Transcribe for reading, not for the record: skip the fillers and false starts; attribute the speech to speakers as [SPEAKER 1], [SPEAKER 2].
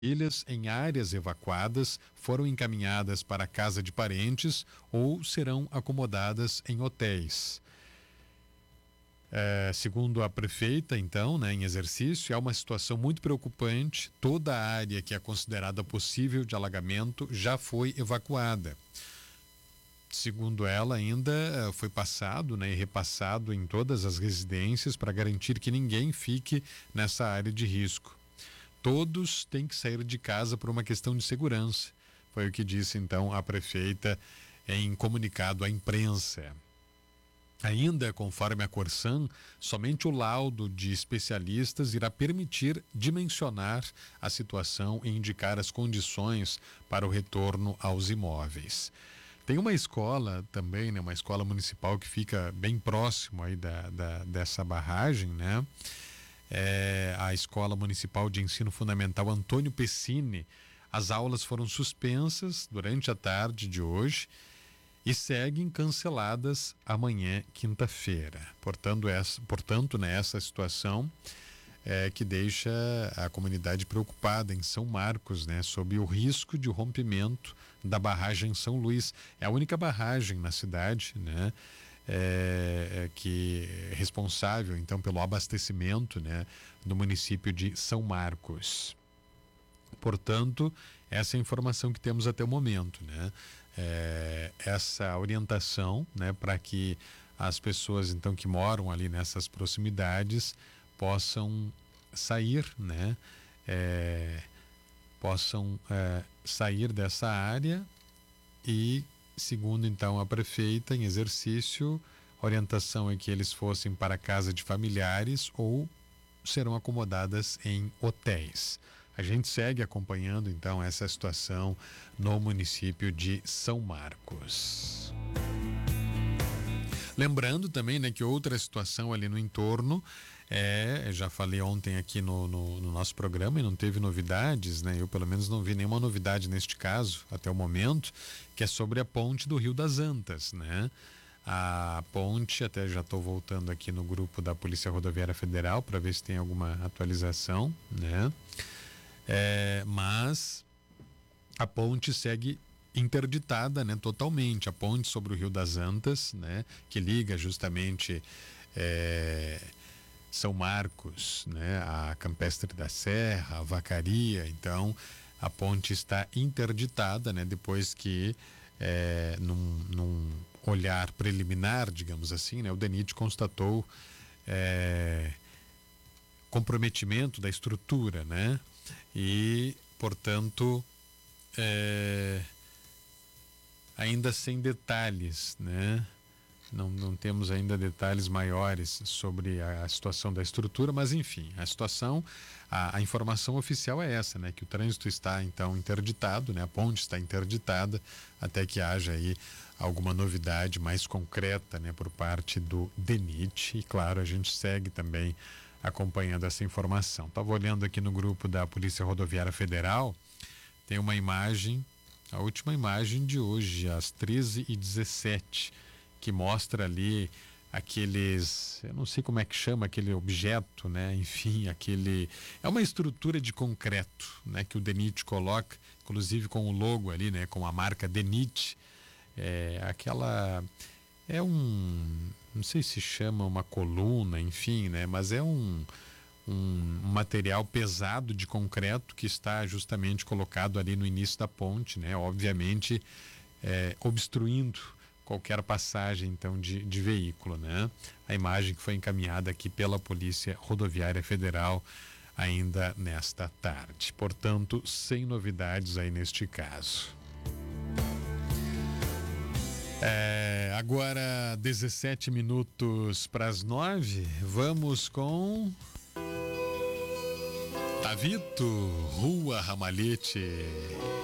[SPEAKER 1] famílias em áreas evacuadas foram encaminhadas para a casa de parentes ou serão acomodadas em hotéis. Segundo a prefeita, então, né, em exercício, é uma situação muito preocupante. Toda a área que é considerada possível de alagamento já foi evacuada. Segundo ela, ainda foi passado, né, e repassado em todas as residências para garantir que ninguém fique nessa área de risco. Todos têm que sair de casa por uma questão de segurança. Foi o que disse, então, a prefeita em comunicado à imprensa. Ainda, conforme a Corsan, somente o laudo de especialistas irá permitir dimensionar a situação e indicar as condições para o retorno aos imóveis. Tem uma escola também, né, uma escola municipal que fica bem próximo aí dessa barragem, né? A Escola Municipal de Ensino Fundamental Antônio Pessini. As aulas foram suspensas durante a tarde de hoje e seguem canceladas amanhã, quinta-feira. Portanto, essa situação que deixa a comunidade preocupada em São Marcos, né, sob o risco de rompimento da barragem São Luís. É a única barragem na cidade, né, que é responsável, então, pelo abastecimento, né, do município de São Marcos. Portanto, essa é a informação que temos até o momento, né? Essa orientação, né, para que as pessoas, então, que moram ali nessas proximidades possam sair, né? Sair dessa área e, segundo, então, a prefeita em exercício, a orientação é que eles fossem para a casa de familiares ou serão acomodadas em hotéis. A gente segue acompanhando, então, essa situação no município de São Marcos. Lembrando também, né, que outra situação ali no entorno já falei ontem aqui no nosso programa e não teve novidades, né? Eu pelo menos não vi nenhuma novidade neste caso até o momento, que é sobre a ponte do Rio das Antas, né? A ponte, até já estou voltando aqui no grupo da Polícia Rodoviária Federal para ver se tem alguma atualização, né? Mas a ponte segue interditada, né, totalmente. A ponte sobre o Rio das Antas, né, que liga justamente São Marcos, né, a Campestre da Serra, a Vacaria. Então a ponte está interditada, né, depois que num olhar preliminar, digamos assim, né, o DENIT constatou comprometimento da estrutura, né, e portanto ainda sem detalhes, né? Não temos ainda detalhes maiores sobre a situação da estrutura, mas enfim, a situação, a informação oficial é essa, né? Que o trânsito está então interditado, né? A ponte está interditada até que haja aí alguma novidade mais concreta, né? Por parte do DENIT. E claro, a gente segue também acompanhando essa informação. Estava olhando aqui no grupo da Polícia Rodoviária Federal, tem uma imagem, a última imagem de hoje, às 13h17, que mostra ali aqueles, eu não sei como é que chama aquele objeto, né? Enfim, é uma estrutura de concreto, né? Que o DENIT coloca, inclusive com o logo ali, né? Com a marca DENIT, não sei se chama uma coluna, enfim, né? Mas é um material pesado de concreto que está justamente colocado ali no início da ponte, né? Obviamente obstruindo qualquer passagem então de veículo, né? A imagem que foi encaminhada aqui pela Polícia Rodoviária Federal ainda nesta tarde. Portanto, sem novidades aí neste caso. Agora 17 minutos para as 9, vamos com Tavito, Rua Ramalhete.